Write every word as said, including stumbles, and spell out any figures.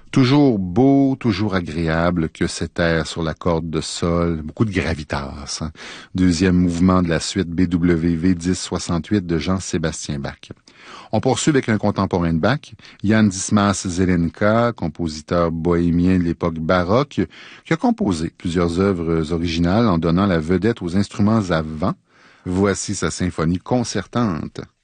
Toujours beau, toujours agréable que cet air sur la corde de sol, beaucoup de gravitas. Hein. Deuxième mouvement de la suite B W V dix soixante-huit de Jean-Sébastien Bach. On poursuit avec un contemporain de Bach, Jan Dismas Zelenka, compositeur bohémien de l'époque baroque, qui a composé plusieurs œuvres originales en donnant la vedette aux instruments à vent. Voici sa symphonie concertante.